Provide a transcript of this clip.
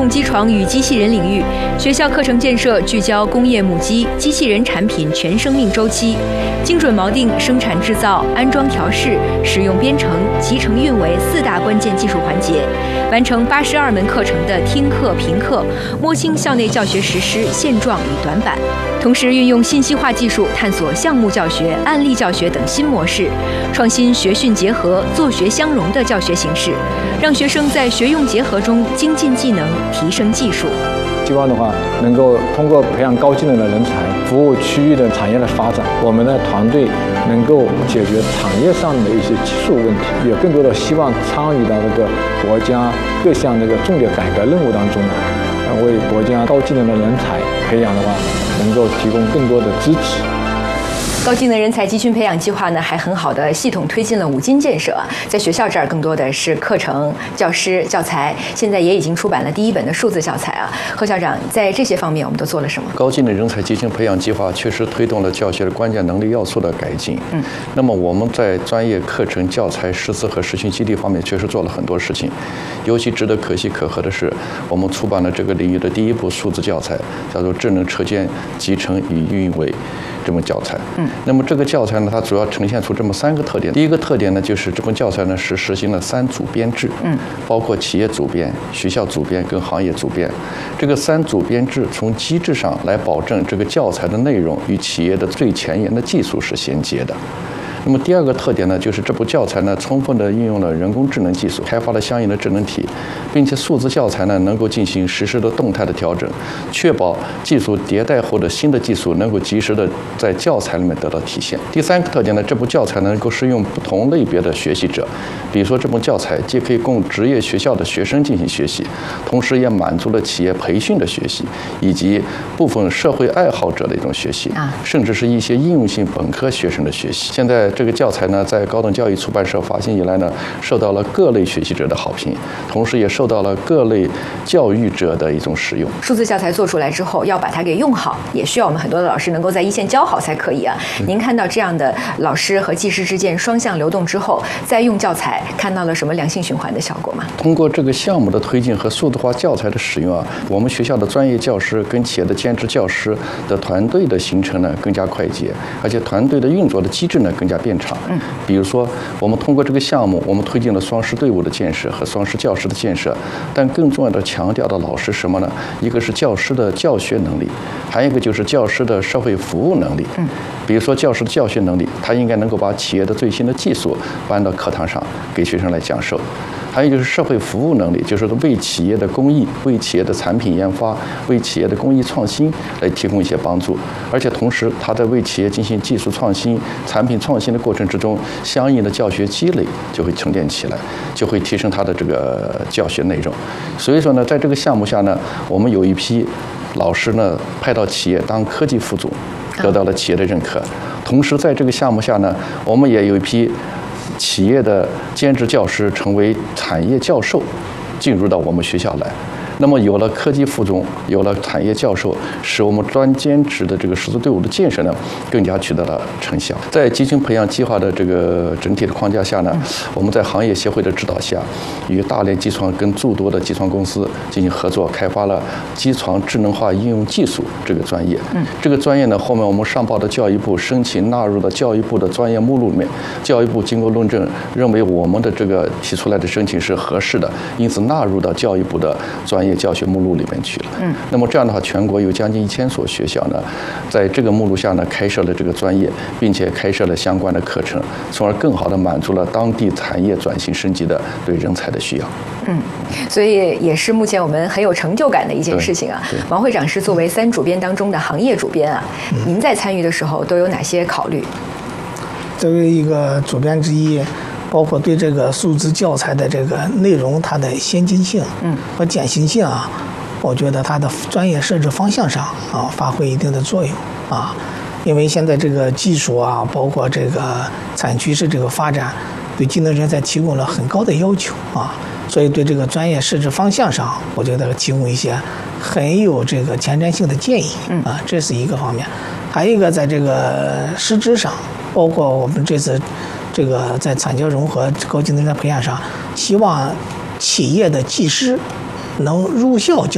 动机床与机器人领域，学校课程建设聚焦工业母机、机器人产品全生命周期，精准锚定生产制造、安装调试、使用编程、集成运维4大关键技术环节，完成82门课程的听课评课，摸清校内教学实施现状与短板。同时运用信息化技术探索项目教学、案例教学等新模式，创新学训结合、作学相融的教学形式，让学生在学用结合中精进技能、提升技术。 希望的话，能够通过培养高技能的人才，服务区域的产业的发展。我们的团队能够解决产业上的一些技术问题，有更多的希望参与到这个国家各项这个重点改革任务当中，为国家高技能的人才培养的话，能够提供更多的支持。 高技能人才集群培养计划呢，还很好的系统推进了5金建设。在学校这儿，更多的是课程、教师、教材，现在也已经出版了第1本的数字教材啊。贺校长，在这些方面我们都做了什么？ 高技能人才集群培养计划确实推动了教学的关键能力要素的改进。那么我们在专业课程、教材、师资和实训基地方面确实做了很多事情。尤其值得可喜可贺的是，我们出版了这个领域的第1部数字教材，叫做《智能车间集成与运维》。这本教材，那么这个教材呢，它主要呈现出这么3个特点。第一个特点呢，就是这本教材呢是实行了3组编制，包括企业组编、学校组编跟行业组编。这个3组编制从机制上来保证这个教材的内容与企业的最前沿的技术是衔接的。那么第2个特点呢，就是这部教材呢充分地运用了人工智能技术，开发了相应的智能体，并且数字教材呢能够进行实时的动态的调整，确保技术迭代后的新的技术能够及时的在教材里面得到体现。第3个特点呢，这部教材能够适用不同类别的学习者，比如说这部教材既可以供职业学校的学生进行学习，同时也满足了企业培训的学习，以及部分社会爱好者的一种学习，甚至是一些应用性本科学生的学习。现在这个教材呢，在高等教育出版社发行以来呢，受到了各类学习者的好评，同时也受到了各类教育者的一种使用。 数字教材做出来之后，要把它给用好，也需要我们很多的老师能够在一线教好才可以啊。您看到这样的老师和技师之间双向流动之后，再用教材，看到了什么良性循环的效果吗？ 通过这个项目的推进和数字化教材的使用啊，我们学校的专业教师跟企业的兼职教师的团队的形成呢更加快捷，而且团队的运作的机制呢更加变长。比如说，我们通过这个项目，我们推进了双师队伍的建设和双师教师的建设，但更重要的强调的老师什么呢？一个是教师的教学能力，还有一个就是教师的社会服务能力。比如说教师的教学能力，他应该能够把企业的最新的技术搬到课堂上给学生来讲授。还有就是社会服务能力，就是为企业的公益、为企业的产品研发、为企业的工艺创新来提供一些帮助，而且同时他在为企业进行技术创新、产品创新的过程之中，相应的教学积累就会沉淀起来，就会提升他的这个教学内容。所以说呢，在这个项目下呢，我们有一批老师呢派到企业当科技副总，得到了企业的认可。同时在这个项目下呢，我们也有一批企业的兼职教师成为产业教授，进入到我们学校来。那么有了科技副总，有了产业教授，使我们专兼职的这个师资队伍的建设呢，更加取得了成效。在集群培养计划的这个整体的框架下呢，我们在行业协会的指导下，与大连机床跟诸多的机床公司进行合作，开发了机床智能化应用技术这个专业。这个专业呢，后面我们上报的教育部申请纳入了教育部的专业目录里面，教育部经过论证，认为我们的这个提出来的申请是合适的，因此纳入到教育部的专业教学目录里面去了。那么这样的话，全国有将近1000所学校呢，在这个目录下呢，开设了这个专业，并且开设了相关的课程，从而更好地满足了当地产业转型升级的对人才的需要。 所以也是目前我们很有成就感的一件事情啊。王会长是作为3主编当中的行业主编啊，您在参与的时候都有哪些考虑？ 作为一个主编之一，包括对这个数字教材的这个内容，它的先进性和简行性啊，我觉得它的专业设置方向上啊，发挥一定的作用啊。因为现在这个技术啊，包括这个产业趋势这个发展，对技能人才提供了很高的要求啊，所以对这个专业设置方向上，我觉得提供一些很有这个前瞻性的建议啊，这是一个方面。还有一个在这个师资上，包括我们这次这个在产教融合高技能人才培养上，希望企业的技师能入校教